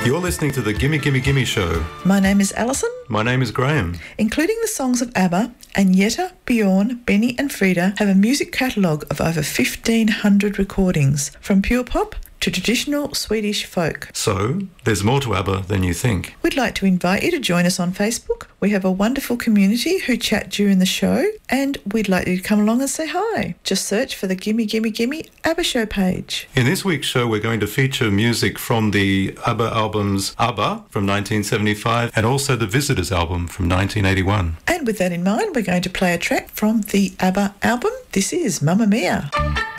You're listening to the Gimme Gimme Gimme Show. My name is Alison. My name is Graham. Including the songs of ABBA, Agneta, Bjorn, Benny and Frida have a music catalogue of over 1,500 recordings, from pure pop to traditional Swedish folk. So, there's more to ABBA than you think. We'd like to invite you to join us on Facebook. We have a wonderful community who chat during the show, and we'd like you to come along and say hi. Just search for the Gimme Gimme Gimme ABBA Show page. In this week's show, we're going to feature music from the ABBA albums ABBA from 1975 and also the Visitors album from 1981. And with that in mind, we're going to play a track from the ABBA album. This is Mamma Mia.